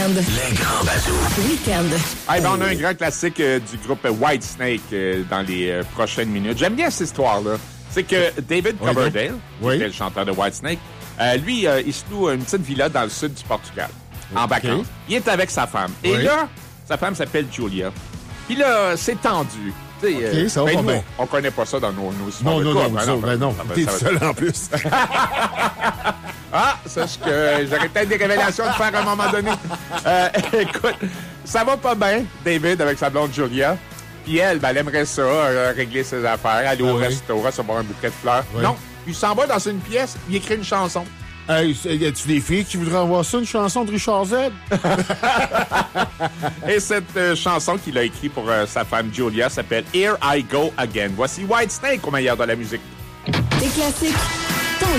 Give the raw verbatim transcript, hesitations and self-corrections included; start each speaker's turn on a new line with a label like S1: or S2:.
S1: Les grands bazous.
S2: Week-end.
S3: Hey, ben, on a un grand classique euh, du groupe Whitesnake euh, dans les euh, prochaines minutes. J'aime bien cette histoire-là. C'est que David
S4: Oui,
S3: Coverdale,
S4: oui.
S3: qui est le chanteur de Whitesnake, euh, lui, euh, il se loue une petite villa dans le sud du Portugal, en vacances. Il est avec sa femme. Et
S4: Oui.
S3: là, sa femme s'appelle Julia. Puis là, c'est tendu. Tu sais,
S4: OK, ça va
S3: ben,
S4: pas
S3: nous,
S4: bien.
S3: On connaît pas ça dans nos, nos histoires
S4: Non,
S3: de
S4: non,
S3: couple,
S4: non,
S3: hein,
S4: non, ben non.
S3: ça va-
S4: T'es
S3: ça va-
S4: seul en plus.
S3: Ah, ça, c'est que j'aurais peut-être des révélations de faire à un moment donné. Euh, écoute, ça va pas bien, David, avec sa blonde Julia. Puis elle, ben, elle aimerait ça, euh, régler ses affaires, aller au
S4: Ah oui.
S3: resto, recevoir un bouquet de fleurs.
S4: Oui.
S3: Non, il s'en va dans une pièce, il écrit une chanson.
S4: Hey, y a-tu des filles qui voudraient avoir ça, une chanson de Richard Z?
S3: Et cette euh, chanson qu'il a écrite pour euh, sa femme Julia s'appelle Here I Go Again. Voici Whitesnake au meilleur de la musique.
S2: Des classiques